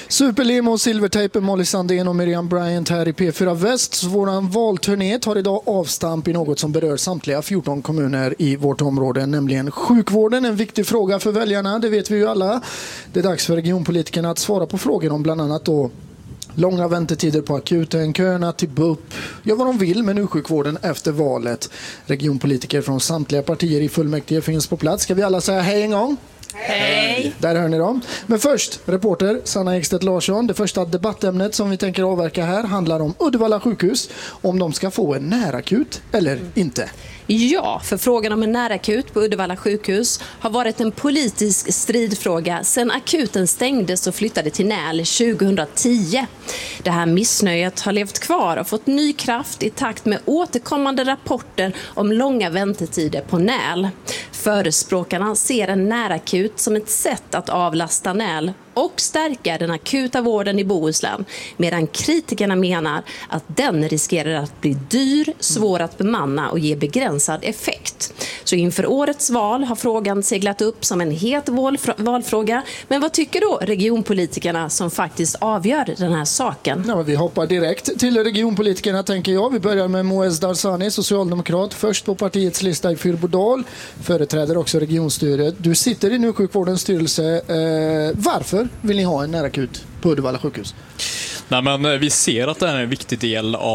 Superlimo, Silvertejpen, Molly Sandén och Miriam Bryant här i P4 Väst. Så våran valturné tar idag avstamp i något som berör samtliga 14 kommuner i vårt område, nämligen sjukvården. En viktig fråga för väljarna, det vet vi ju alla. Det är dags för regionpolitikerna att svara på frågor om bland annat då långa väntetider på akuten, köerna till BUP. Gör vad de vill med nu-sjukvården efter valet. Regionpolitiker från samtliga partier i fullmäktige finns på plats. Ska vi alla säga hej en gång? Hej! Där hör ni dem. Men först, reporter Sanna Ekstedt Larsson. Det första debattämnet som vi tänker avverka här handlar om Uddevalla sjukhus. Om de ska få en närakut eller inte. Ja, för frågan om en närakut på Uddevalla sjukhus har varit en politisk stridfråga sedan akuten stängdes och flyttade till Näl 2010. Det här missnöjet har levt kvar och fått ny kraft i takt med återkommande rapporter om långa väntetider på Näl. Förespråkarna ser en närakut som ett sätt att avlasta Näl och stärka den akuta vården i Bohuslän, medan kritikerna menar att den riskerar att bli dyr, svår att bemanna och ge begränsad effekt. Så inför årets val har frågan seglat upp som en het valfråga. Men vad tycker då regionpolitikerna som faktiskt avgör den här saken? Ja, vi hoppar direkt till regionpolitikerna tänker jag. Vi börjar med Moez Darsani, socialdemokrat, först på partiets lista i Fyrbodal, företräder också regionstyret. Du sitter i nu-sjukvårdens styrelse. Varför vill ni ha en närakut på Uddevalla sjukhus? Nej, men vi ser att det är en viktig del av